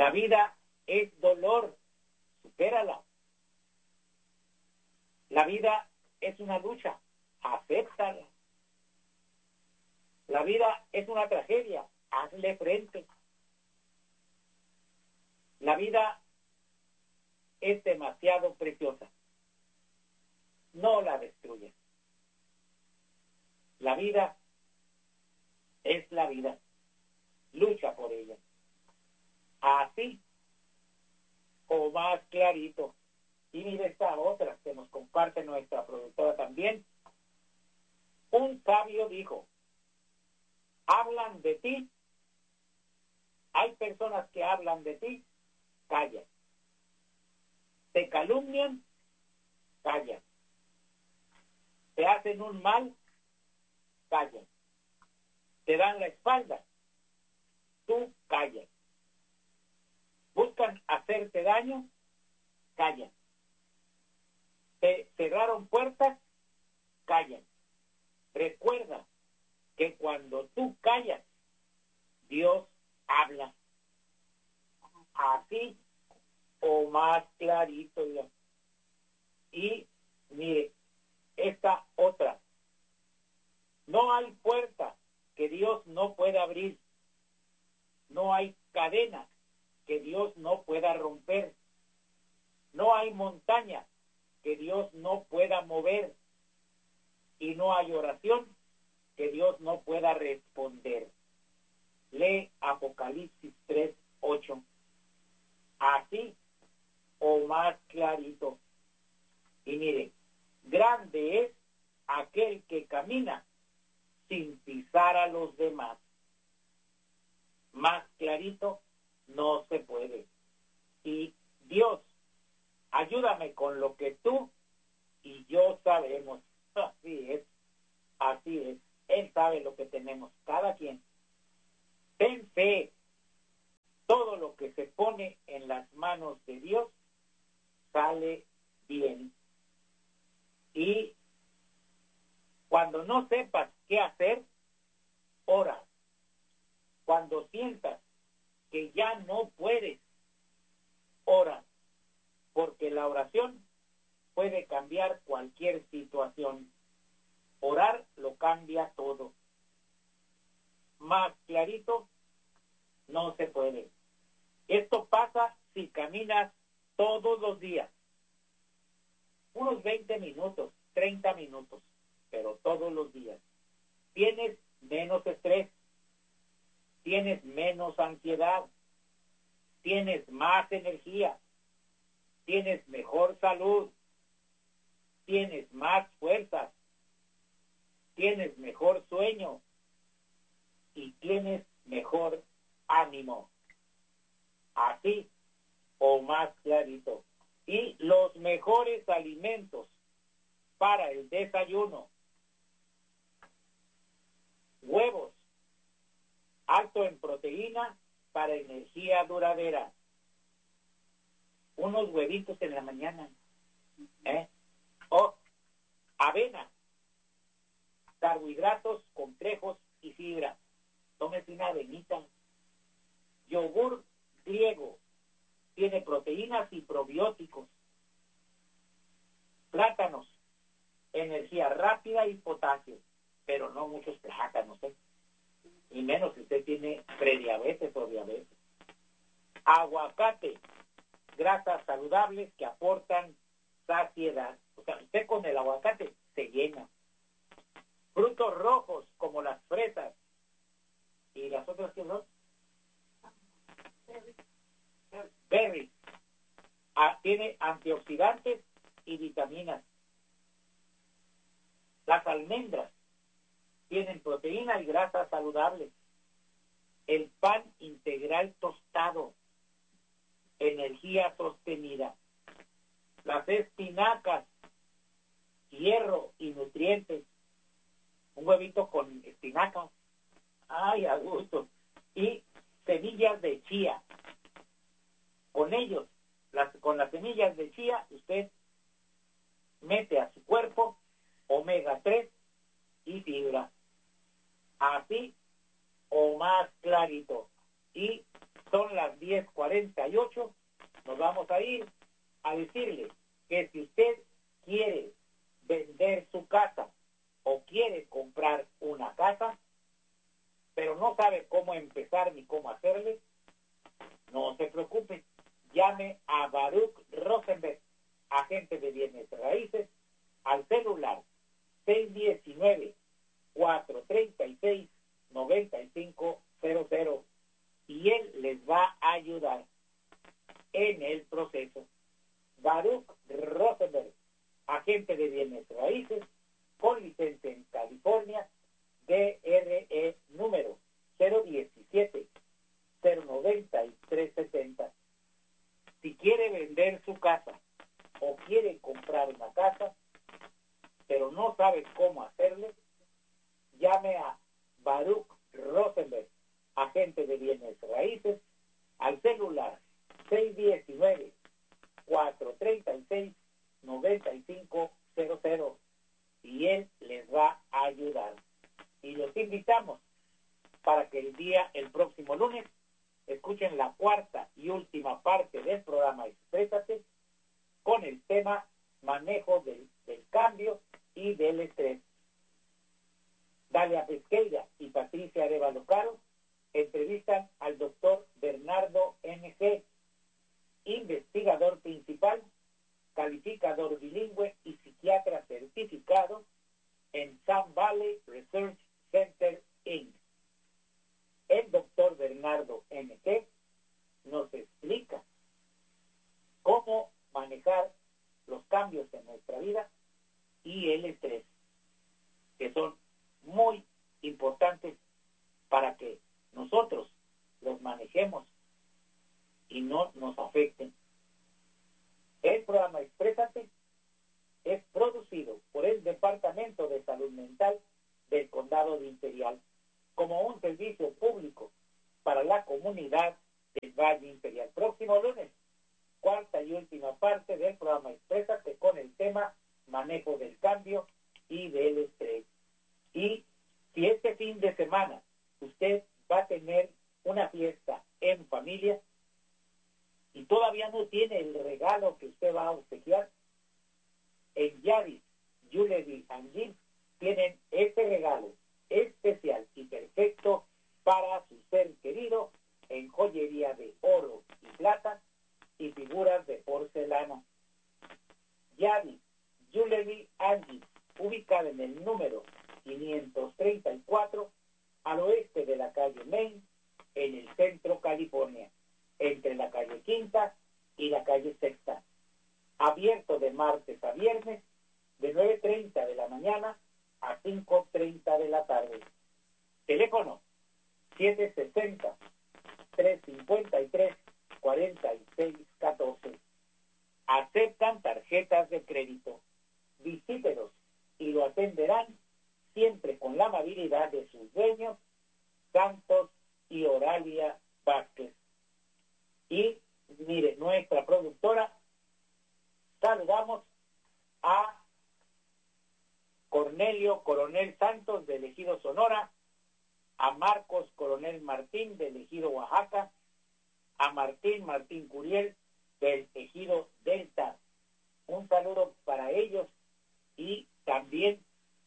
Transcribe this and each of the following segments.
La vida es dolor, supérala. La vida es una lucha, acéptala. La vida es una tragedia, hazle frente. La vida es demasiado preciosa, no la destruyas. La vida es la vida, lucha por ella. Así o más clarito. Y mire esta otra que nos comparte nuestra productora también. Un sabio dijo, hablan de ti, hay personas que hablan de ti, calla. Te calumnian, calla. Te hacen un mal, calla. Te dan la espalda, tú calla. Buscan hacerte daño, calla. Te cerraron puertas, calla. Recuerda que cuando tú callas, Dios habla. Así o más clarito. Y mire, esta otra. No hay puerta que Dios no pueda abrir. No hay cadena que Dios no pueda romper. No hay montaña que Dios no pueda mover. Y no hay oración que Dios no pueda responder. Lee Apocalipsis 3:8. Así o más clarito. Y mire, grande es aquel que camina sin pisar a los demás. Más clarito no se puede. Y Dios, ayúdame con lo que tú y yo sabemos. Así es, así es. Él sabe lo que tenemos, cada quien. Ten fe. Todo lo que se pone en las manos de Dios sale bien. Y cuando no sepas qué hacer, ora. Cuando sientas que ya no puedes, ora. Porque la oración puede cambiar cualquier situación. Orar lo cambia todo. Más clarito no se puede. Esto pasa si caminas todos los días. Unos 20 minutos, 30 minutos, pero todos los días. Tienes menos estrés, tienes menos ansiedad, tienes más energía, tienes mejor salud, tienes más fuerzas, tienes mejor sueño y tienes mejor ánimo. Así o más clarito. Y los mejores alimentos para el desayuno: huevos, alto en proteína para energía duradera. Unos huevitos en la mañana. O avena, carbohidratos complejos y fibra. Tómese una avenita. Yogur griego, tiene proteínas y probióticos. Plátanos, energía rápida y potasio, pero no muchos plátanos, y menos si usted tiene prediabetes o diabetes. Aguacate, grasas saludables que aportan saciedad. O sea, usted con el aguacate se llena. Frutos rojos como las fresas y las otras que son berries. Tiene antioxidantes y vitaminas. Las almendras tienen proteína y grasas saludables. El pan integral tostado, energía sostenida. Las espinacas, hierro y nutrientes. Un huevito con espinacas, ay, a gusto. Y semillas de chía. Con ellos, con las semillas de chía, usted mete a su cuerpo omega 3 y fibra. Así o más clarito. Y Son las 10:48. Nos vamos a ir a decirle que si usted quiere vender su casa o quiere comprar una casa, pero no sabe cómo empezar ni cómo hacerle, no se preocupe. Llame a Baruch Rosenberg, agente de bienes raíces, al celular 619-436-9500 y él les va a ayudar en el proceso. Baruch Rosenberg, agente de bienes raíces, con licencia en California, DRE número 017-09370. Si quiere vender su casa o quiere comprar una casa, pero no sabe cómo hacerle, llame a Baruch Rosenberg, agente de bienes raíces, al celular 619-436-9500 y él les va a ayudar. Y los invitamos para que el próximo lunes, escuchen la cuarta y última parte del programa Exprésate con el tema manejo del cambio y del estrés. Dalia Pesqueira y Patricia Arevalo Caro entrevistan al doctor Bernardo N.G., investigador principal, calificador bilingüe y psiquiatra certificado en Sun Valley Research Center, Inc. El doctor Bernardo N.G. nos explica cómo manejar los cambios en nuestra vida y el estrés, que son muy importantes para que nosotros los manejemos y no nos afecten. El programa Exprésate es producido por el Departamento de Salud Mental del Condado de Imperial como un servicio público para la comunidad del Valle Imperial. Próximo lunes, cuarta y última parte del programa Exprésate con el tema manejo del cambio y del estrés. Y si este fin de semana usted va a tener una fiesta en familia y todavía no tiene el regalo que usted va a obsequiar, en Yaris Jewelry and Gifts tienen este regalo especial y perfecto para su ser querido en joyería de oro y plata y figuras de porcelana. Yaris Jewelry and Gifts, ubicada en el número 534 al oeste de la calle Main, en el centro California, entre la calle Quinta y la calle Sexta. Abierto de martes a viernes, de 9:30 de la mañana a 5:30 de la tarde. Teléfono 760-353-4614. Aceptan tarjetas de crédito. Visítelos y lo atenderán siempre con la amabilidad de sus dueños, Santos y Oralia Vázquez. Y mire, nuestra productora, saludamos a Cornelio Coronel Santos de Ejido Sonora, a Marcos Coronel Martín de Ejido Oaxaca, a Martín Curiel del Ejido Delta. Un saludo para ellos y también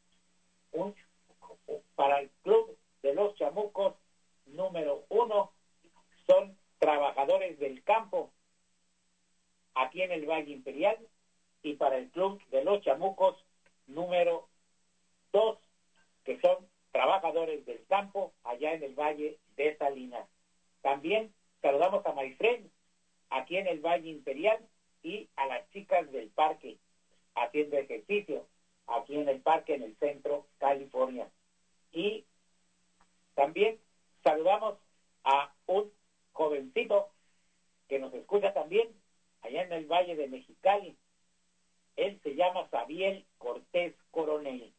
para el Club de los Chamucos número 1. Son trabajadores del campo aquí en el Valle Imperial, y para el Club de los Chamucos número 2, que son trabajadores del campo allá en el Valle de Salinas. También saludamos a Maifren aquí en el Valle Imperial y a las chicas del parque haciendo ejercicio aquí en el parque en el centro California. Y también saludamos a un jovencito que nos escucha también allá en el Valle de Mexicali. Él se llama Xavier Cortés Coronel.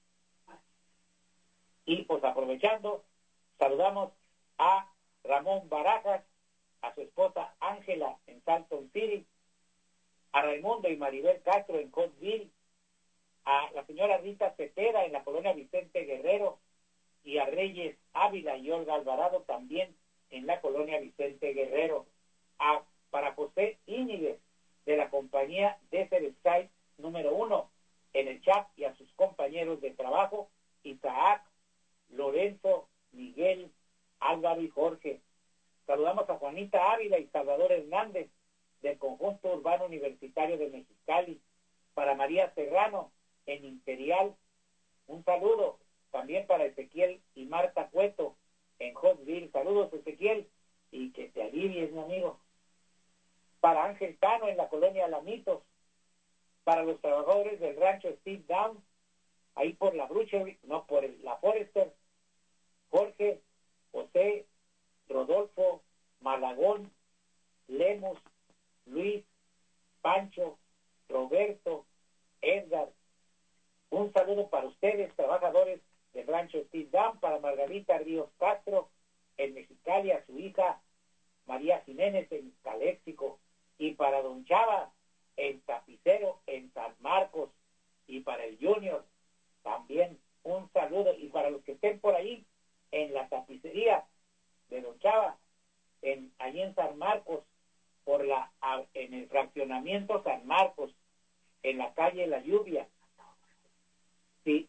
Y pues aprovechando, saludamos a Ramón Barajas, a su esposa Ángela en Salton City, a Raimundo y Maribel Castro en Coatesville, a la señora Rita Cepeda en la colonia Vicente Guerrero, y a Reyes Ávila y Olga Alvarado también en la la colonia Vicente Guerrero. Para José Íñiguez, de la compañía Desert Sky número 1, en el chat, y a sus compañeros de trabajo, Isaac, Lorenzo, Miguel, Álvaro y Jorge. Saludamos a Juanita Ávila y Salvador Hernández, del Conjunto Urbano Universitario de Mexicali. Para María Serrano, en Imperial, un saludo. También para Ezequiel y Marta Cueto, en Hotville. Saludos, Ezequiel, y que te alivies, mi amigo. Para Ángel Cano, en la colonia Alamitos. Para los trabajadores del rancho Steve Down, ahí por la Bruchery, no, por la Forester, Jorge, José, Rodolfo, Malagón, Lemus, Luis, Pancho, Roberto, Edgar. Un saludo para ustedes, trabajadores del rancho Steve Down. Para Margarita Ríos Castro, en Mexicali, a su hija María Jiménez, en Caléxico. Y para Don Chava, el tapicero, en San Marcos. Y para el Junior, también un saludo. Y para los que estén por ahí, en la tapicería de Don Chava, allí en San Marcos, en el fraccionamiento San Marcos, en la calle La Lluvia. Sí,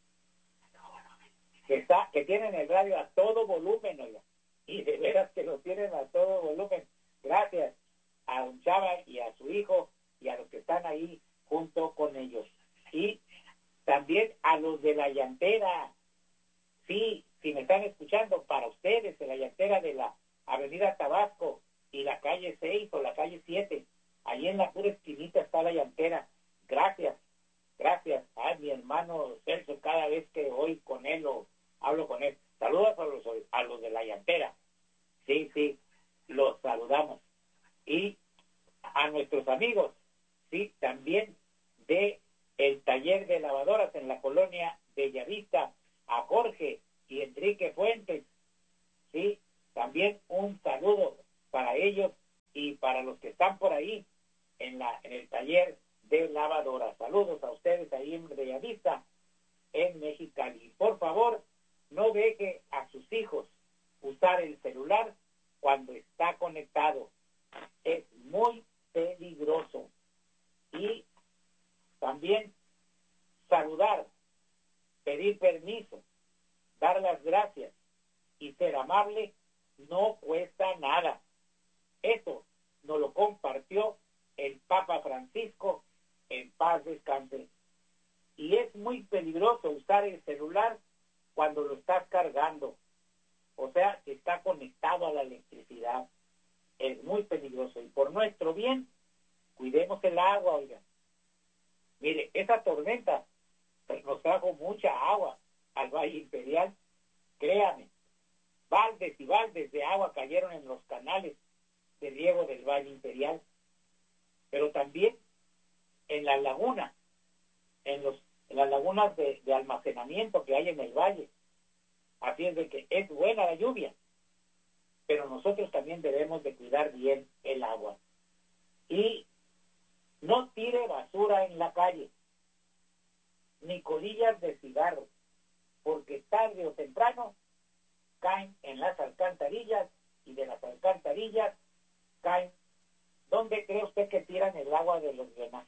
que tienen el radio a todo volumen, oiga, y de veras que lo tienen a todo volumen. Gracias a Don Chava y a su hijo y a los que están ahí junto con ellos. Y también a los de la llantera. Sí, si me están escuchando, para ustedes, en la llantera de la Avenida Tabasco y la calle 6 o la calle 7, ahí en la pura esquinita está la llantera. Gracias. A mi hermano Celso, cada vez que voy con él o hablo con él. Saludos a los de la llantera. Sí, los saludamos. Y a nuestros amigos, sí, también de el taller de lavadoras en la colonia Bellavista, a Jorge y Enrique Fuentes. Sí, también un saludo para ellos y para los que están por ahí en el taller de lavadoras. Saludos a ustedes ahí en Bellavista, en Mexicali. Por favor, no deje a sus hijos usar el celular cuando está conectado. Es muy peligroso. Y también saludar, pedir permiso, dar las gracias y ser amable no cuesta nada. Eso nos lo compartió el Papa Francisco, en paz descanse. Y es muy peligroso usar el celular cuando lo estás cargando, o sea, que está conectado a la electricidad. Es muy peligroso. Y por nuestro bien, cuidemos el agua, oigan. Mire, esa tormenta nos trajo mucha agua al Valle Imperial. Créame, baldes y baldes de agua cayeron en los canales de riego del Valle Imperial. Pero también en las lagunas, en las lagunas de almacenamiento que hay en el valle. Así es de que es buena la lluvia, pero nosotros también debemos de cuidar bien el agua. Y no tire basura en la calle, ni colillas de cigarro, porque tarde o temprano caen en las alcantarillas, y de las alcantarillas caen. ¿Dónde cree usted que tiran el agua de los demás?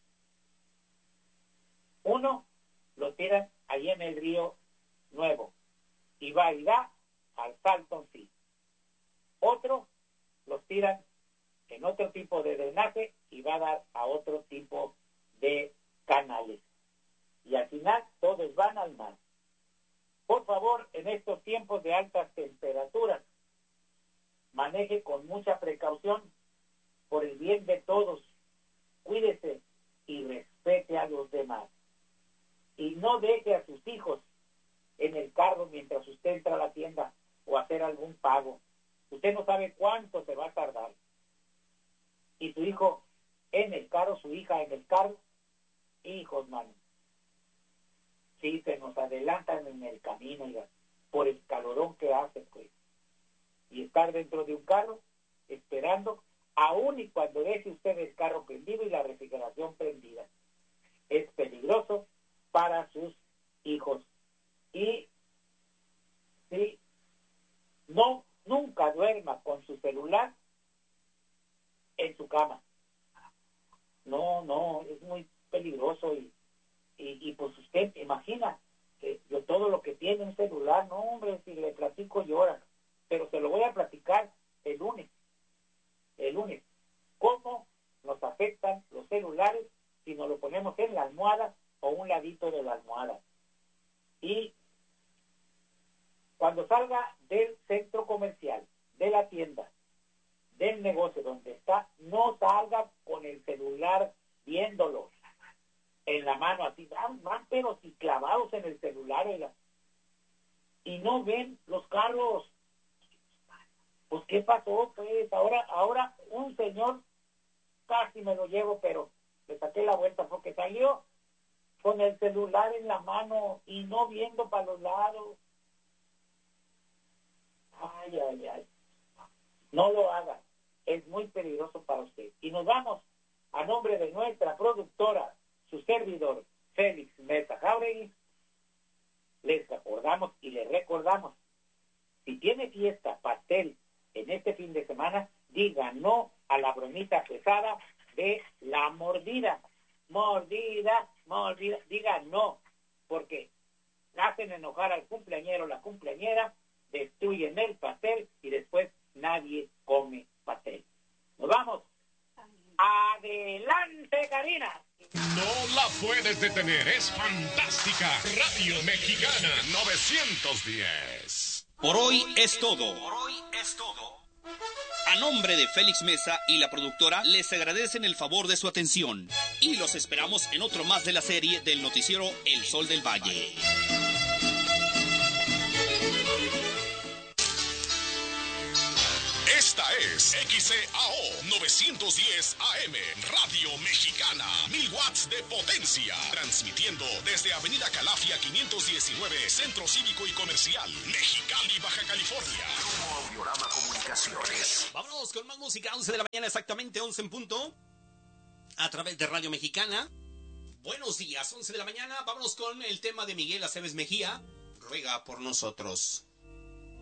Uno lo tiran ahí en el río Nuevo y va al Salton Sea. Otro los tiran en otro tipo de drenaje y va a dar a otro tipo de canales. Y al final todos van al mar. Por favor, en estos tiempos de altas temperaturas, maneje con mucha precaución por el bien de todos. Cuídese y respete a los demás. Y no deje a sus hijos en el carro mientras usted entra a la tienda o a hacer algún pago. Usted no sabe cuánto se va a tardar. Y su hijo en el carro, su hija en el carro, hijos, mano. Sí, se nos adelantan en el camino, ya, por el calorón que hace, pues. Y estar dentro de un carro, esperando, aún y cuando deje usted el carro prendido y la refrigeración prendida. Es peligroso para sus hijos. Y sí, nunca duerma duerma con su celular en su cama. No, es muy peligroso y pues usted imagina que yo todo lo que tiene un celular, no hombre, si le platico llora, pero se lo voy a platicar el lunes, cómo nos afectan los celulares si nos lo ponemos en la almohada o un ladito de la almohada. Y cuando salga del centro comercial, de la tienda, del negocio donde está, no salga con el celular viéndolo en la mano, así van pero si clavados en el celular, y no ven los carros. Pues ¿qué pasó? Pues ahora un señor casi me lo llevo, pero le saqué la vuelta porque salió con el celular en la mano y no viendo para los lados. Ay. No lo haga. Es muy peligroso para usted. Y nos vamos a nombre de nuestra productora, su servidor, Félix Mesa Jáuregui. Les recordamos y les recordamos, si tiene fiesta, pastel en este fin de semana, diga no a la bromita pesada de la mordida. Mordida, diga no, porque hacen enojar al cumpleañero o la cumpleañera, destruyen el pastel y después nadie come pastel. Nos vamos. Adelante, Karina. No la puedes detener, es fantástica. Radio Mexicana 910. Por hoy es todo. A nombre de Félix Mesa y la productora, les agradecen el favor de su atención. Y los esperamos en otro más de la serie del noticiero El Sol del Valle. Esta es XCAO 910 AM, Radio Mexicana, 1000 watts de potencia, transmitiendo desde Avenida Calafia 519, Centro Cívico y Comercial, Mexicali, Baja California. Grupo Audiorama Comunicaciones. Vámonos con más música, 11 de la mañana, exactamente 11 en punto, a través de Radio Mexicana. Buenos días, 11 de la mañana, vámonos con el tema de Miguel Aceves Mejía, Ruega por nosotros.